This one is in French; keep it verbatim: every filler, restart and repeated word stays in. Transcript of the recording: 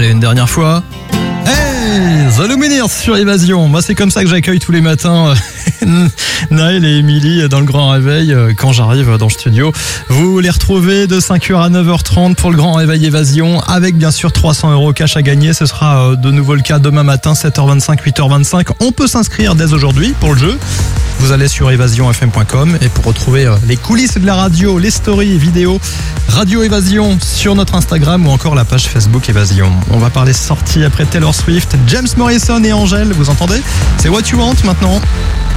une dernière fois. Hey, The Lumineers sur Évasion. Moi, c'est comme ça que j'accueille tous les matins Naël et Émilie dans le Grand Réveil quand j'arrive dans le studio. Vous les retrouvez de cinq heures à neuf heures trente pour le Grand Réveil Évasion avec bien sûr trois cents euros cash à gagner. Ce sera de nouveau le cas demain matin, sept heures vingt-cinq, huit heures vingt-cinq. On peut s'inscrire dès aujourd'hui pour le jeu. Vous allez sur évasion f m point com et pour retrouver les coulisses de la radio, les stories, vidéos, Radio Évasion sur notre Instagram ou encore la page Facebook Évasion. On va parler sortie après Taylor Swift, James Morrison et Angèle, vous entendez ? C'est What You Want maintenant.